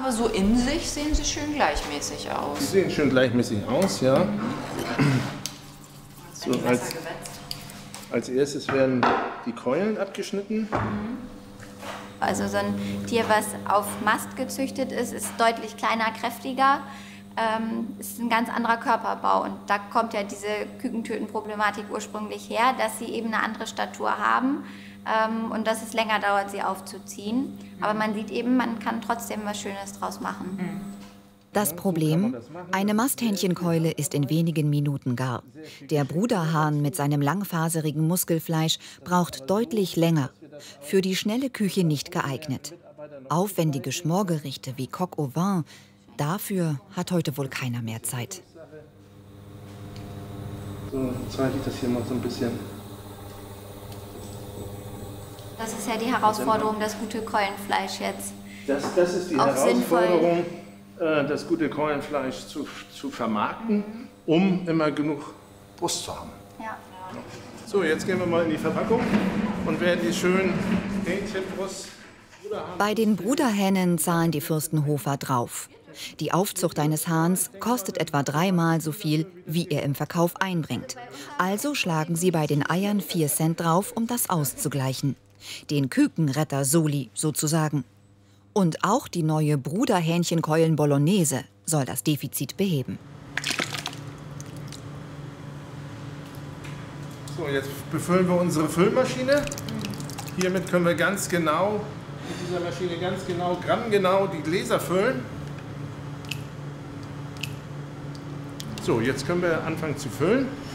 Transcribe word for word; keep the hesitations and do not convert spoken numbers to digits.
Aber so in sich sehen sie schön gleichmäßig aus. Sie sehen schön gleichmäßig aus, ja. Mhm. So, als, als erstes werden die Keulen abgeschnitten. Also so ein Tier, was auf Mast gezüchtet ist, ist deutlich kleiner, kräftiger. Ähm, ist ein ganz anderer Körperbau. Und da kommt ja diese Kükentöten-Problematik ursprünglich her, dass sie eben eine andere Statur haben ähm, und dass es länger dauert, sie aufzuziehen. Aber man sieht eben, man kann trotzdem was Schönes draus machen. Das Problem, eine Masthähnchenkeule ist in wenigen Minuten gar. Der Bruderhahn mit seinem langfaserigen Muskelfleisch braucht deutlich länger. Für die schnelle Küche nicht geeignet. Aufwendige Schmorgerichte wie Coq au vin, dafür hat heute wohl keiner mehr Zeit. So, zeige ich das hier mal so ein bisschen. Das ist ja die Herausforderung, das gute Keulenfleisch jetzt. Das, das ist die Auch Herausforderung, sinnvoll. das gute Keulenfleisch zu, zu vermarkten, mhm. um immer genug Brust zu haben. Ja. So, jetzt gehen wir mal in die Verpackung und werden die schönen Hähnchenbrust. Bei den Bruderhennen zahlen die Fürstenhofer drauf. Die Aufzucht eines Hahns kostet etwa dreimal so viel, wie er im Verkauf einbringt. Also schlagen sie bei den Eiern vier Cent drauf, um das auszugleichen. Den Kükenretter Soli sozusagen. Und auch die neue Bruderhähnchenkeulen Bolognese soll das Defizit beheben. So, jetzt befüllen wir unsere Füllmaschine. Hiermit können wir ganz genau, mit dieser Maschine ganz genau, grammgenau die Gläser füllen. So, jetzt können wir anfangen zu füllen.